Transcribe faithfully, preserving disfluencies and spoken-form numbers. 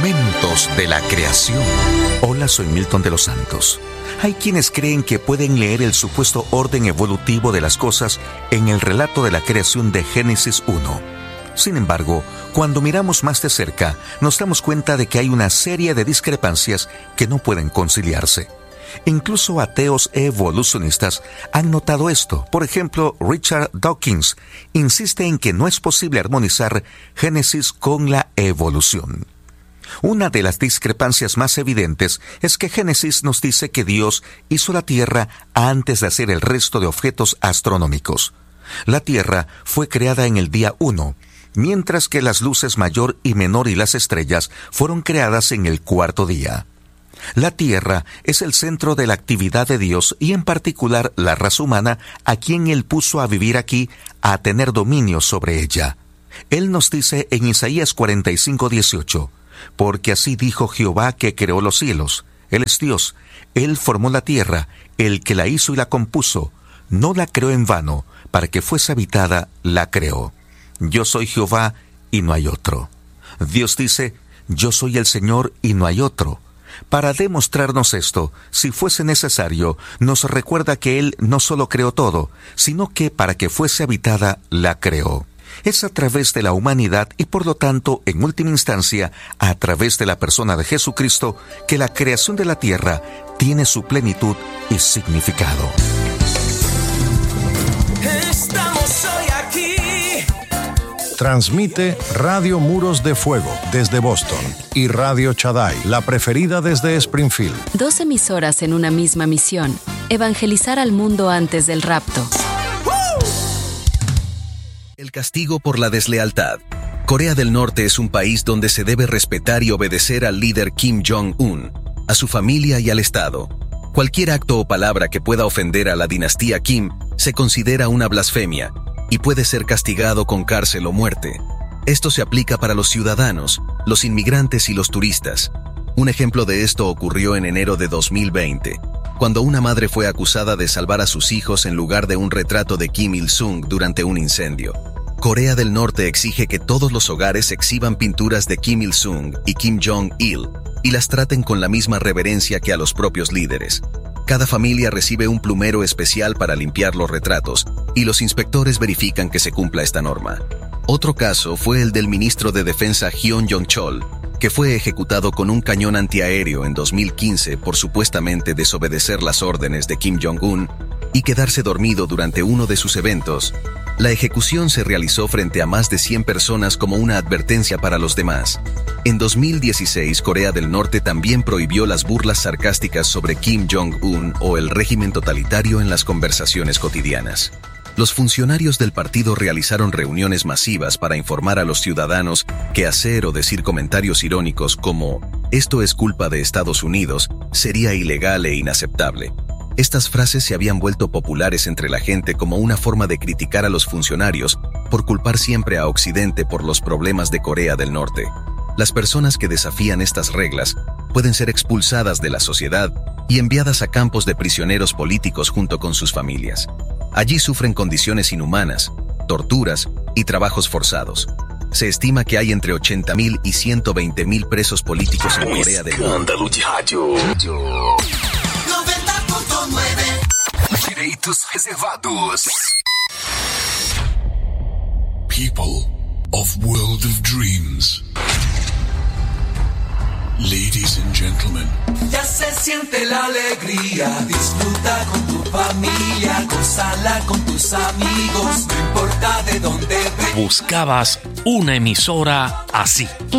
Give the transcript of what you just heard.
Momentos de la creación. Hola, soy Milton de los Santos. Hay quienes creen que pueden leer el supuesto orden evolutivo de las cosas en el relato de la creación de Génesis uno. Sin embargo, cuando miramos más de cerca, nos damos cuenta de que hay una serie de discrepancias que no pueden conciliarse. Incluso ateos evolucionistas han notado esto. Por ejemplo, Richard Dawkins insiste en que no es posible armonizar Génesis con la evolución. Una de las discrepancias más evidentes es que Génesis nos dice que Dios hizo la Tierra antes de hacer el resto de objetos astronómicos. La Tierra fue creada en el día uno, mientras que las luces mayor y menor y las estrellas fueron creadas en el cuarto día. La Tierra es el centro de la actividad de Dios y en particular la raza humana, a quien Él puso a vivir aquí, a tener dominio sobre ella. Él nos dice en Isaías cuarenta y cinco, dieciocho, porque así dijo Jehová que creó los cielos. Él es Dios, Él formó la tierra, el que la hizo y la compuso. No la creó en vano, para que fuese habitada, la creó. Yo soy Jehová y no hay otro. Dios dice, yo soy el Señor y no hay otro. Para demostrarnos esto, si fuese necesario, nos recuerda que Él no solo creó todo, sino que para que fuese habitada, la creó. Es a través de la humanidad y por lo tanto, en última instancia, a través de la persona de Jesucristo, que la creación de la tierra tiene su plenitud y significado. Estamos hoy aquí. Transmite Radio Muros de Fuego desde Boston y Radio Shaddai, la preferida desde Springfield. Dos emisoras en una misma misión: evangelizar al mundo antes del rapto. El castigo por la deslealtad. Corea del Norte es un país donde se debe respetar y obedecer al líder Kim Jong-un, a su familia y al Estado. Cualquier acto o palabra que pueda ofender a la dinastía Kim se considera una blasfemia y puede ser castigado con cárcel o muerte. Esto se aplica para los ciudadanos, los inmigrantes y los turistas. Un ejemplo de esto ocurrió en enero de dos mil veinte, cuando una madre fue acusada de salvar a sus hijos en lugar de un retrato de Kim Il-sung durante un incendio. Corea del Norte exige que todos los hogares exhiban pinturas de Kim Il-sung y Kim Jong-il y las traten con la misma reverencia que a los propios líderes. Cada familia recibe un plumero especial para limpiar los retratos y los inspectores verifican que se cumpla esta norma. Otro caso fue el del ministro de Defensa Hyun Jong-chol, que fue ejecutado con un cañón antiaéreo en dos mil quince por supuestamente desobedecer las órdenes de Kim Jong-un y quedarse dormido durante uno de sus eventos. La ejecución se realizó frente a más de cien personas como una advertencia para los demás. En dos mil dieciséis, Corea del Norte también prohibió las burlas sarcásticas sobre Kim Jong-un o el régimen totalitario en las conversaciones cotidianas. Los funcionarios del partido realizaron reuniones masivas para informar a los ciudadanos que hacer o decir comentarios irónicos como «esto es culpa de Estados Unidos» sería ilegal e inaceptable. Estas frases se habían vuelto populares entre la gente como una forma de criticar a los funcionarios por culpar siempre a Occidente por los problemas de Corea del Norte. Las personas que desafían estas reglas pueden ser expulsadas de la sociedad y enviadas a campos de prisioneros políticos junto con sus familias. Allí sufren condiciones inhumanas, torturas y trabajos forzados. Se estima que hay entre ochenta mil y ciento veinte mil presos políticos en Corea del Norte. Direitos reservados. People of World of Dreams. Ladies and gentlemen. Ya se siente la alegría. Disfruta con tu familia, gózala con tus amigos. No importa de dónde vengas. Buscabas una emisora así.